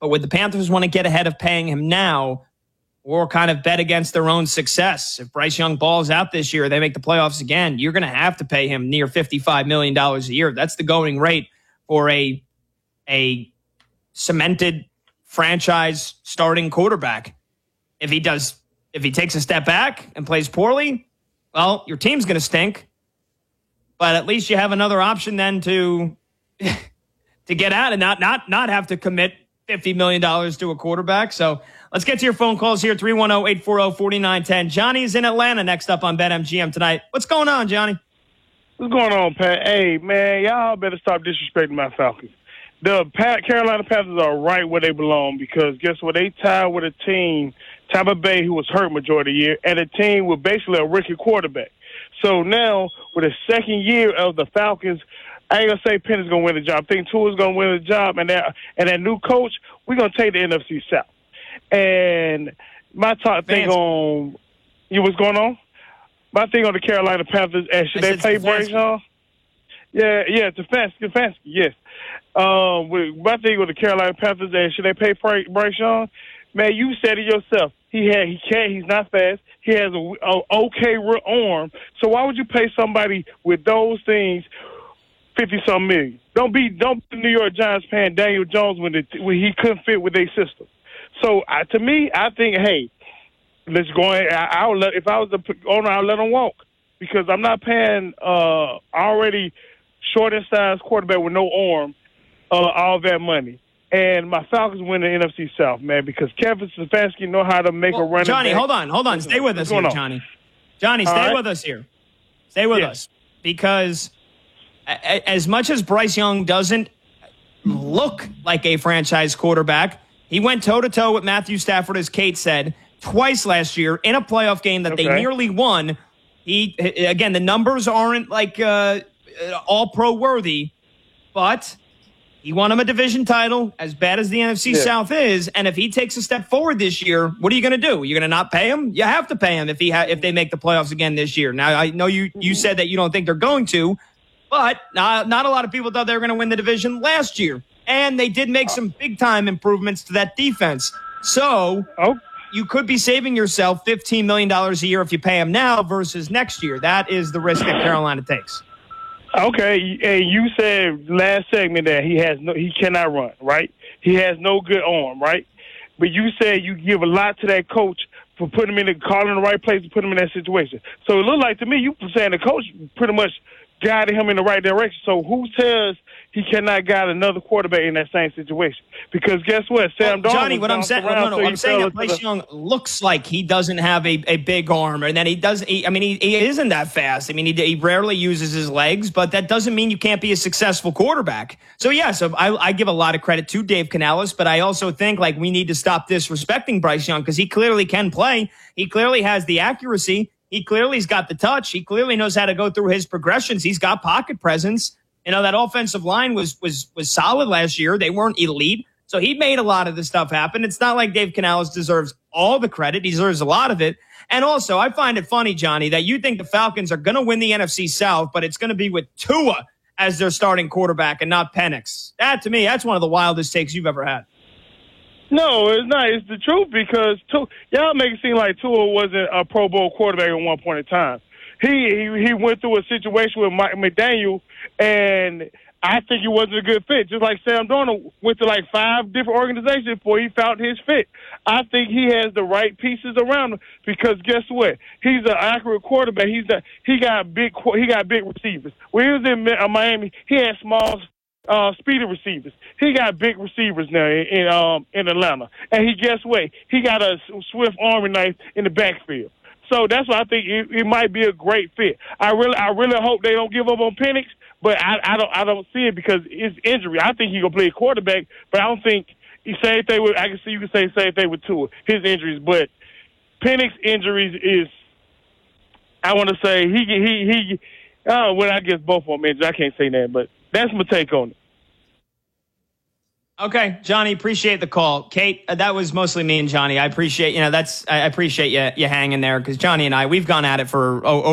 But would the Panthers want to get ahead of paying him now or kind of bet against their own success? If Bryce Young balls out this year, they make the playoffs again, you're going to have to pay him near $55 million a year. That's the going rate for a cemented franchise starting quarterback. If he takes a step back and plays poorly, well, your team's going to stink. But at least you have another option then to get out and not have to commit $50 million to a quarterback. So let's get to your phone calls here, 310-840-4910. Johnny is in Atlanta next up on BetMGM tonight. What's going on, Johnny? What's going on, Pat? Hey, man, y'all better stop disrespecting my Falcons. The Carolina Panthers are right where they belong because guess what? They tied with a team, Tampa Bay, who was hurt majority of the year, and a team with basically a rookie quarterback. So now, with the second year of the Falcons, I ain't going to say Penny's going to win the job. I think Tua's going to win the job, and that new coach, we're going to take the NFC South. And my top thing on – what's going on? My thing on the Carolina Panthers, and should they play Bryce Young? Yeah, Stefanski, yes. My thing with the Carolina Panthers, and should they pay Bryce Young? Man, you said it yourself. He's not fast. He has an okay arm. So why would you pay somebody with those things $50-some million? Don't be the New York Giants paying Daniel Jones when he couldn't fit with their system. So to me, I think, hey, let's go. If I was the owner, I'll let him walk because I'm not paying already short and size quarterback with no arm all that money. And my Falcons win the NFC South, man, because Kevin Stefanski know how to make a run. Johnny, hold on. Stay with us here, Johnny. Johnny, stay with us here. Stay with us. Because as much as Bryce Young doesn't look like a franchise quarterback, he went toe-to-toe with Matthew Stafford, as Kate said, twice last year in a playoff game that they nearly won. Again, the numbers aren't like all-pro worthy, but he won him a division title, as bad as the NFC South is. And if he takes a step forward this year, what are you going to do? You're going to not pay him? You have to pay him if they make the playoffs again this year. Now, I know you said that you don't think they're going to, but not a lot of people thought they were going to win the division last year. And they did make some big-time improvements to that defense. So you could be saving yourself $15 million a year if you pay him now versus next year. That is the risk that Carolina takes. Okay, and you said last segment that he cannot run, right? He has no good arm, right? But you said you give a lot to that coach for putting him calling the right place to put him in that situation. So it looked like to me you were saying the coach pretty much guided him in the right direction. So who says he cannot guide another quarterback in that same situation? Because guess what? Sam Darnold. Johnny, what I'm saying, I'm saying that Bryce Young looks like he doesn't have a big arm, and that he isn't that fast. I mean, he rarely uses his legs, but that doesn't mean you can't be a successful quarterback. So I give a lot of credit to Dave Canales, but I also think like we need to stop disrespecting Bryce Young because he clearly can play. He clearly has the accuracy. He clearly has got the touch. He clearly knows how to go through his progressions. He's got pocket presence. You know, that offensive line was solid last year. They weren't elite. So he made a lot of this stuff happen. It's not like Dave Canales deserves all the credit. He deserves a lot of it. And also, I find it funny, Johnny, that you think the Falcons are going to win the NFC South, but it's going to be with Tua as their starting quarterback and not Penix. That, to me, that's one of the wildest takes you've ever had. No, it's not. It's the truth because y'all make it seem like Tua wasn't a Pro Bowl quarterback at one point in time. He went through a situation with Mike McDaniel, and I think he wasn't a good fit. Just like Sam Darnold went to like 5 different organizations before he found his fit. I think he has the right pieces around him because guess what? He's an accurate quarterback. He got big receivers. When he was in Miami, he had small, speedy receivers. He got big receivers now in Atlanta, and guess what? He got a swift army knife in the backfield. So that's why I think it might be a great fit. I really hope they don't give up on Penix, but I don't see it because it's injury. I think he gonna play quarterback, but I don't think same thing with. I can see you can say the same thing with Tua, his injuries, but Penix injuries is. I want to say he. Well, I guess both of them injured. I can't say that, but that's my take on it. Okay, Johnny, appreciate the call. Kate, that was mostly me and Johnny. I appreciate, I appreciate you hanging there because Johnny and I, we've gone at it for